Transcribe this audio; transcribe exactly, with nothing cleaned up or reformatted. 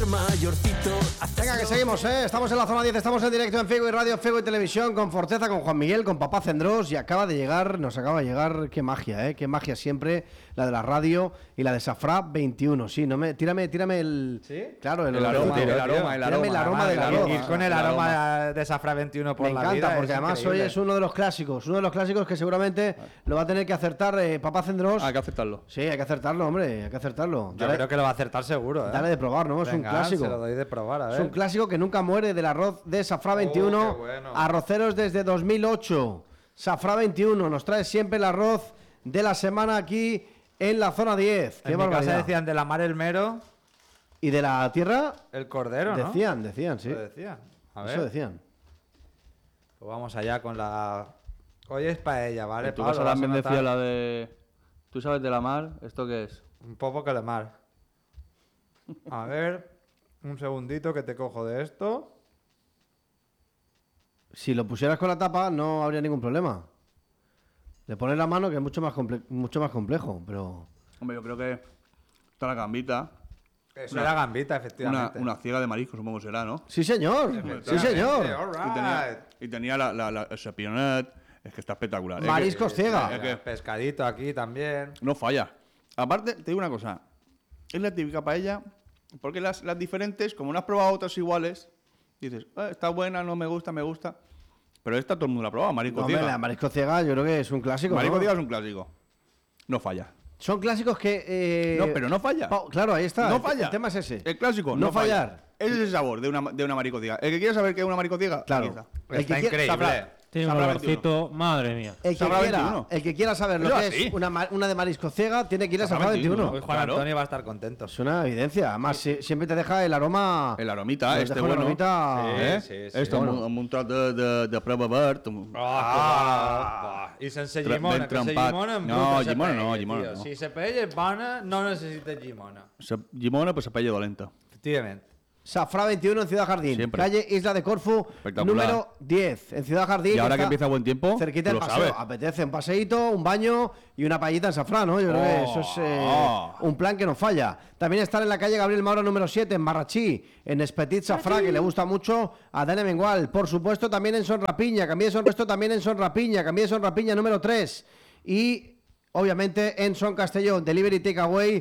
mayorcito. Venga, que seguimos, ¿eh? Estamos en la zona diez, estamos en directo en Figo y Radio, Figo y Televisión, con Forteza, con Juan Miguel, con Papá Cendrós, y acaba de llegar, nos acaba de llegar, qué magia, ¿eh? Qué magia siempre, la de la radio y la de Safra veintiuno, sí, no me, tírame, tírame el... ¿Sí? Claro, el, El aroma, el, el aroma, el tírame el aroma Además, del ir- arroz. Ir con el, El aroma, aroma. de Safra veintiuno por Me la encanta, vida. porque es además increíble. hoy es uno de los clásicos, uno de los clásicos que seguramente lo va a tener que acertar eh, Papá Cendrós. Hay que aceptarlo. Sí, hay que acertarlo, hombre, hay que acertarlo. Yo creo que lo va a acertar seguro, ¿eh? Dale de probar, ¿no? Es Venga, un clásico. se lo doy de probar, a ver. Es un clásico que nunca muere, del arroz de Safra veintiuno. qué bueno. Arroceros desde dos mil ocho. Safra veintiuno nos trae siempre el arroz de la semana aquí en la zona diez. Qué En mi casa barbaridad. decían de la mar el mero, Y de la tierra el cordero, ¿no? decían, decían, sí. Lo decían. A ver, Eso decían. pues vamos allá con la... Hoy es paella, ¿vale, En tu Pablo? casa Vas a también notar decía la de... ¿Tú sabes de la mar? ¿Esto qué es? Un poco que la mar. A ver, un segundito que te cojo de esto. Si lo pusieras con la tapa no habría ningún problema. Le pones la mano, que es mucho más, comple- mucho más complejo, pero... Hombre, yo creo que está la gambita. Eso Una- era gambita, Una, efectivamente. una ciega de marisco, supongo que será, ¿no? Sí, señor. Sí, Efectivamente, señor. all Y tenía, right. y tenía la, la, la, el chapionet. Es que está espectacular. Es que- Mariscos ciega. es que Pescadito aquí también. no falla. Aparte, te digo una cosa. Es la típica paella, porque las, las diferentes, como no has probado otras iguales, dices, "Eh, está buena, no me gusta, me gusta. Pero esta todo el mundo la ha probado, marisco No, hombre, ciega. la marisco ciega yo creo que es un clásico, Marisco ¿no? ciega es un clásico. No falla. Son clásicos que... eh, No, pero no falla. Pau, claro, ahí está. No el- falla. El tema es ese. El clásico, No no, falla. fallar. Ese es el sabor de una, de una marico ciega. El que quiera saber qué es una marico ciega, Claro. aquí está. El que Está quiera- increíble. Sabrá. Tiene un Sabrá olorcito, madre mía. El que, Safra quiera, veintiuno. el que quiera saber lo Eso que así. es una, ma- una de marisco ciega tiene que ir a Safra Safra veintiuno. veintiuno. Hoy Juan Claro. Antonio va a estar contento. Es una evidencia. Además, si- siempre te deja el aroma... El aromita, Nos este deja el bueno. aromita- ¿Eh? Sí, sí, sí. Esto Bueno. amb un tros de, de, de prova verd. un- Ah, I sense Tra- llimona, ben que la trempat. llimona em No, bruta sa llimona no, paella, llimona tio. no. Si la paella és bona, no necessita llimona. Se llimona, pues se paella dolenta. Efectivament. Safra veintiuno en Ciudad Jardín. Siempre. Calle Isla de Corfu, Espectacular. número diez. En Ciudad Jardín. Y ahora que está empieza buen tiempo, cerquita tú del lo paseo. sabes. Apetece un paseíto, un baño y una paellita en Safra, ¿no? Yo creo que eso es eh, Oh. un plan que no falla. También están en la calle Gabriel Mauro número siete, en Marrachí, en Espetit Safra, que le gusta mucho a Dani Mengual. Por supuesto, también en Son Rapiña. Cambié de Son Resto también en Son Rapiña. Cambié de Son Rapiña número tres. Y... obviamente en Son Castellón, Delivery Takeaway